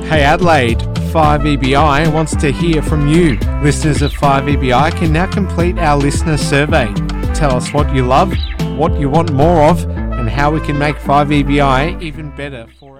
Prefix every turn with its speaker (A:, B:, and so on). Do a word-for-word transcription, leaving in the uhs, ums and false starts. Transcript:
A: Hey Adelaide, five E B I wants to hear from you. Listeners of five E B I can now complete our listener survey. Tell us what you love, what you want more of, and how we can make five E B I even better for